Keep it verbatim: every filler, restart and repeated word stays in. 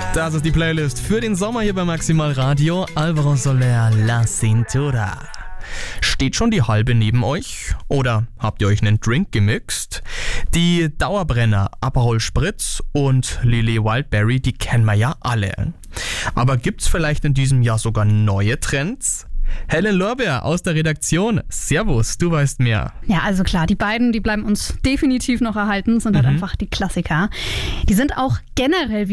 Das ist die Playlist für den Sommer hier bei Maximal Radio. Alvaro Soler, La Cintura. Steht schon die halbe neben euch? Oder habt ihr euch einen Drink gemixt? Die Dauerbrenner Aperol Spritz und Lillet Wildberry, die kennen wir ja alle. Aber gibt's vielleicht in diesem Jahr sogar neue Trends? Helen Lorbeer aus der Redaktion. Servus, du weißt mehr. Ja, also klar, die beiden, die bleiben uns definitiv noch erhalten, sind halt Mhm. einfach die Klassiker. Die sind auch generell